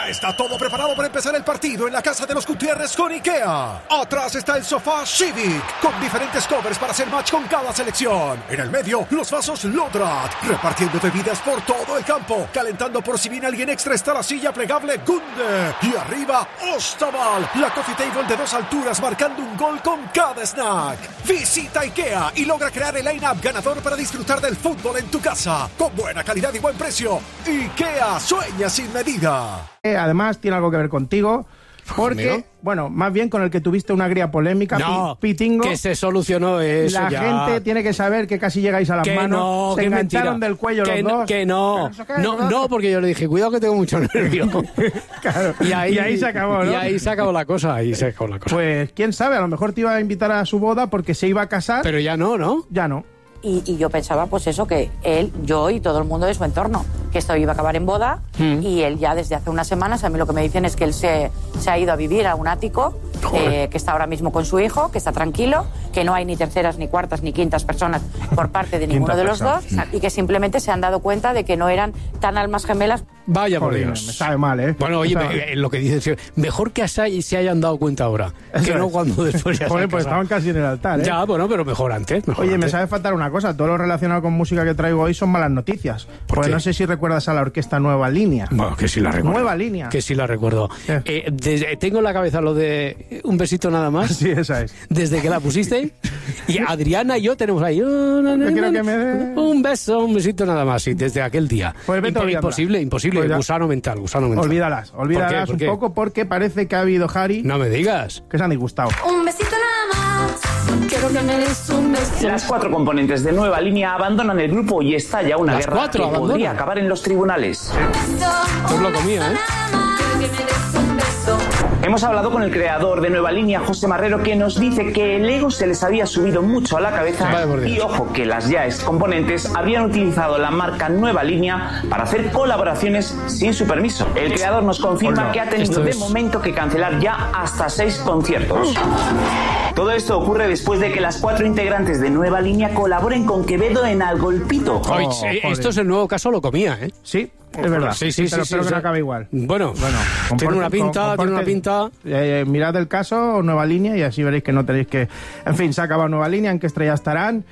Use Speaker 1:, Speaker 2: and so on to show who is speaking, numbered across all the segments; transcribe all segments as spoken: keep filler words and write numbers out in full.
Speaker 1: Ya está todo preparado para empezar el partido en la casa de los Gutiérrez con IKEA. Atrás está el sofá Civic, con diferentes covers para hacer match con cada selección. En el medio, los vasos Lodrat, repartiendo bebidas por todo el campo. Calentando por si viene alguien extra está la silla plegable Gunde. Y arriba, Ostaval, la coffee table de dos alturas marcando un gol con cada snack. Visita IKEA y logra crear el line-up ganador para disfrutar del fútbol en tu casa. Con buena calidad y buen precio. IKEA, sueña sin medida.
Speaker 2: Además, tiene algo que ver contigo. Porque, ¿Conmigo? bueno, más bien con el que tuviste una agria polémica,
Speaker 3: no,
Speaker 2: Pitingo.
Speaker 3: que se solucionó eso
Speaker 2: La
Speaker 3: ya.
Speaker 2: gente tiene que saber que casi llegáis a las
Speaker 3: que
Speaker 2: manos.
Speaker 3: No,
Speaker 2: se
Speaker 3: que
Speaker 2: engancharon
Speaker 3: mentira.
Speaker 2: del cuello
Speaker 3: que
Speaker 2: los
Speaker 3: no,
Speaker 2: dos.
Speaker 3: Que no, no, no, porque yo le dije, cuidado que tengo mucho nervio.
Speaker 2: Claro.
Speaker 3: y, ahí,
Speaker 2: y ahí se acabó, ¿no?
Speaker 3: Y ahí se acabó la cosa, ahí se acabó la cosa.
Speaker 2: Pues, quién sabe, a lo mejor te iba a invitar a su boda porque se iba a casar.
Speaker 3: Pero ya no, ¿no?
Speaker 2: Ya no.
Speaker 4: Y, y yo pensaba, pues eso, que él, yo y todo el mundo de su entorno, que esto iba a acabar en boda, mm. y él ya desde hace unas semanas, a mí lo que me dicen es que él se, se ha ido a vivir a un ático, eh, que está ahora mismo con su hijo, que está tranquilo, que no hay ni terceras, ni cuartas, ni quintas personas por parte de ninguno de los dos, y que simplemente se han dado cuenta de que no eran tan almas gemelas.
Speaker 3: Vaya por
Speaker 2: Joder,
Speaker 3: Dios.
Speaker 2: Me sabe mal, ¿eh?
Speaker 3: Bueno, oye, me, lo que dices, mejor que se hayan dado cuenta ahora, eso que es. no cuando después ya
Speaker 2: Joder, pues estaban casi en el altar, ¿eh?
Speaker 3: Ya, bueno, pero mejor antes. Mejor
Speaker 2: oye,
Speaker 3: antes.
Speaker 2: me sabe faltar una cosa, todo lo relacionado con música que traigo hoy son malas noticias.
Speaker 3: ¿Por
Speaker 2: Porque
Speaker 3: qué?
Speaker 2: no sé si recuerdas a la orquesta Nueva Línea.
Speaker 3: Bueno, que sí la recuerdo.
Speaker 2: Nueva Línea.
Speaker 3: Que sí la recuerdo. Eh, desde, tengo en la cabeza lo de un besito nada más.
Speaker 2: Sí, esa es.
Speaker 3: Desde que la pusiste. Y Adriana y yo tenemos ahí oh, no, no,
Speaker 2: yo quiero
Speaker 3: no,
Speaker 2: que me dé...
Speaker 3: un beso, un besito nada más. Y desde aquel día.
Speaker 2: Pues
Speaker 3: Imp imposible, imposible.
Speaker 2: Pues
Speaker 3: gusano mental, gusano mental.
Speaker 2: Olvídalas, olvídalas
Speaker 3: ¿Por qué? ¿Por
Speaker 2: un poco porque parece que ha habido, Harry.
Speaker 3: No me digas.
Speaker 2: Que se han disgustado.
Speaker 5: Un besito nada más. Quiero que me des un beso.
Speaker 6: Las cuatro componentes de Nueva Línea abandonan el grupo y estalla una
Speaker 3: Las
Speaker 6: guerra
Speaker 3: cuatro
Speaker 6: que
Speaker 3: abandonan.
Speaker 6: podría acabar en los tribunales.
Speaker 3: Pues lo comía, ¿eh?
Speaker 5: Quiero que me des un beso.
Speaker 6: Hemos hablado con el creador de Nueva Línea, José Marrero, que nos dice que el ego se les había subido mucho a la cabeza y ojo que las ya ex componentes habían utilizado la marca Nueva Línea para hacer colaboraciones sin su permiso. El creador nos confirma que ha tenido de momento que cancelar ya hasta seis conciertos. Todo esto ocurre después de que las cuatro integrantes de Nueva Línea colaboren con Quevedo en Al Golpito.
Speaker 3: Oh, oh, esto es el nuevo caso, lo comía, ¿eh?
Speaker 2: Sí. Es verdad,
Speaker 3: sí, sí,
Speaker 2: pero
Speaker 3: sí,
Speaker 2: espero
Speaker 3: sí,
Speaker 2: que
Speaker 3: sí.
Speaker 2: no acabe igual.
Speaker 3: Bueno,
Speaker 2: bueno
Speaker 3: tiene una pinta,
Speaker 2: comporte,
Speaker 3: tiene una pinta.
Speaker 2: Eh, eh, mirad el caso, Nueva Línea, y así veréis que no tenéis que... En fin, se ha acabado Nueva Línea, ¿en qué estrella estarán?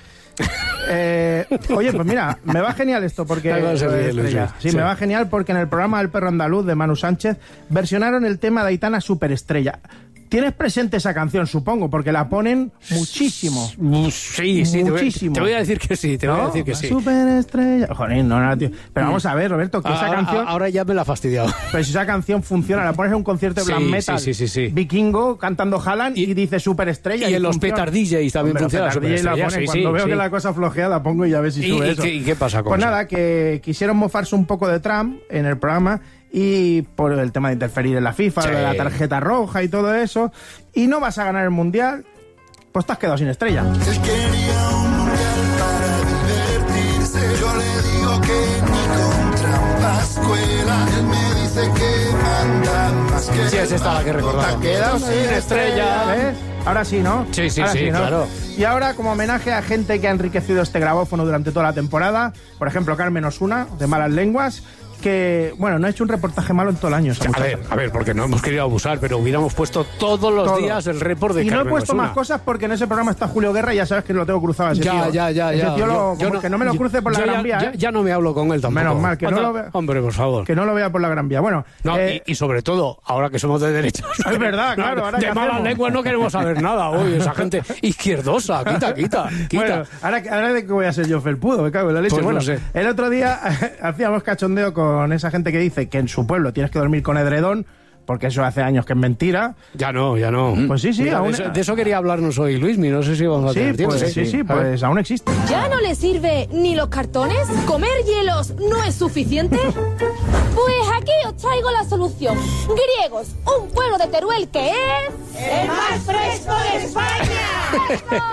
Speaker 2: eh, oye, pues mira, me va genial esto porque...
Speaker 3: Ahí va a ser bien,
Speaker 2: estrella.
Speaker 3: Luis, sí.
Speaker 2: Sí, me va genial porque en el programa El Perro Andaluz de Manu Sánchez versionaron el tema de Aitana Superestrella. Tienes presente esa canción, supongo, porque la ponen muchísimo.
Speaker 3: Sí, sí,
Speaker 2: muchísimo.
Speaker 3: Te voy, te voy a decir que sí, te
Speaker 2: ¿No?
Speaker 3: voy a decir que sí.
Speaker 2: Superestrella. Joder, no, no, tío. Pero vamos a ver, Roberto, que
Speaker 3: ahora,
Speaker 2: esa canción...
Speaker 3: Ahora ya me la ha fastidiado.
Speaker 2: Pero si esa canción funciona, la pones en un concierto de
Speaker 3: sí,
Speaker 2: black metal,
Speaker 3: sí, sí, sí, sí.
Speaker 2: vikingo, cantando Haaland y, y dice Superestrella.
Speaker 3: Y,
Speaker 2: y
Speaker 3: en los
Speaker 2: funciona.
Speaker 3: Petar D Js también
Speaker 2: Hombre,
Speaker 3: funciona.
Speaker 2: Petar D J la ponen.
Speaker 3: Sí,
Speaker 2: Cuando
Speaker 3: sí,
Speaker 2: veo
Speaker 3: sí.
Speaker 2: que la cosa flojea, la pongo y a ver si
Speaker 3: ¿Y,
Speaker 2: sube
Speaker 3: y,
Speaker 2: eso.
Speaker 3: ¿qué, ¿Y qué pasa con
Speaker 2: Pues
Speaker 3: eso?
Speaker 2: nada, que quisieron mofarse un poco de Trump en el programa y por el tema de interferir en la FIFA,
Speaker 3: Sí.
Speaker 2: de la tarjeta roja y todo eso. Y no vas a ganar el Mundial, pues te has quedado sin estrella.
Speaker 7: Él quería un mundial para divertirse. Yo le digo que ni con trampas cuela. Él me dice que manda más que...
Speaker 3: Sí, es esta la que recordaba.
Speaker 2: Te has quedado sin estrella, ¿ves? Ahora sí, ¿no?
Speaker 3: Sí, sí,
Speaker 2: Ahora
Speaker 3: sí,
Speaker 2: ¿no?
Speaker 3: claro.
Speaker 2: Y ahora, como homenaje a gente que ha enriquecido este grabófono durante toda la temporada, por ejemplo, Carmen Osuna, de Malas Lenguas, que, bueno, no ha hecho un reportaje malo en todo el año.
Speaker 3: A ver, a ver, porque no hemos querido abusar, pero hubiéramos puesto todos los
Speaker 2: Todo.
Speaker 3: días el report de
Speaker 2: Y no
Speaker 3: Carmen
Speaker 2: he puesto
Speaker 3: Osuna.
Speaker 2: más cosas porque en ese programa está Julio Guerra y ya sabes que lo tengo cruzado a ese
Speaker 3: Ya,
Speaker 2: tío.
Speaker 3: ya, ya,
Speaker 2: Ese
Speaker 3: ya.
Speaker 2: tío lo-
Speaker 3: Yo- yo
Speaker 2: como que no me lo cruce por la
Speaker 3: yo
Speaker 2: Gran
Speaker 3: ya,
Speaker 2: Vía,
Speaker 3: ya,
Speaker 2: ¿eh?
Speaker 3: ya no me hablo con él tampoco.
Speaker 2: Menos mal, que no
Speaker 3: Anda,
Speaker 2: lo vea.
Speaker 3: Hombre, por favor.
Speaker 2: Que no lo vea por la Gran Vía. Bueno,
Speaker 3: No,
Speaker 2: eh,
Speaker 3: y, y sobre todo, ahora que somos de derechas.
Speaker 2: Es verdad, claro, ahora
Speaker 3: De
Speaker 2: ¿qué
Speaker 3: malas
Speaker 2: hacemos?
Speaker 3: lenguas no queremos saber nada hoy. Esa gente izquierdosa. Quita, quita, quita.
Speaker 2: bueno, ahora, ahora de que voy a ser yo felpudo, me cago en la leche.
Speaker 3: Pues no
Speaker 2: bueno,
Speaker 3: sé.
Speaker 2: el otro día hacíamos cachondeo con esa gente que dice que en su pueblo tienes que dormir con edredón, porque eso hace años que es mentira.
Speaker 3: Ya no, ya no.
Speaker 2: Pues sí, sí,
Speaker 3: Mira,
Speaker 2: aún-
Speaker 3: de, eso, de eso quería hablarnos hoy, Luismi. No sé si vamos a
Speaker 2: Sí,
Speaker 3: tener tiempo.
Speaker 2: pues, sí, sí,
Speaker 3: A ver.
Speaker 2: pues aún existe.
Speaker 8: ¿Ya no le sirve ni los cartones? ¿Comer hielos no es suficiente? Pues aquí os traigo la solución. Griegos, un pueblo de Teruel que es... ¡el más fresco de España!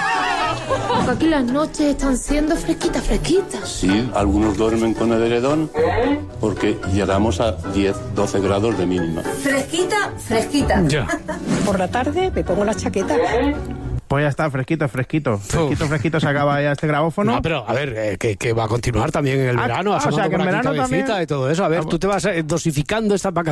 Speaker 8: Aquí las noches están siendo fresquitas, fresquitas.
Speaker 9: Sí, algunos duermen con edredón porque llegamos a diez, doce grados de mínima.
Speaker 5: Fresquita, fresquita.
Speaker 3: Ya.
Speaker 10: Por la tarde me pongo la chaqueta.
Speaker 2: Pues ya está, fresquito, fresquito. Fresquito, fresquito, se acaba ya este grabófono.
Speaker 3: No, pero a ver, eh, que, que va a continuar también en el
Speaker 2: Ah,
Speaker 3: verano,
Speaker 2: ah, o
Speaker 3: asomando
Speaker 2: sea, que
Speaker 3: por
Speaker 2: en
Speaker 3: aquí
Speaker 2: verano
Speaker 3: cabecita
Speaker 2: también-
Speaker 3: y todo eso. A ver,
Speaker 2: Ah,
Speaker 3: tú te vas eh, dosificando estas vacaciones.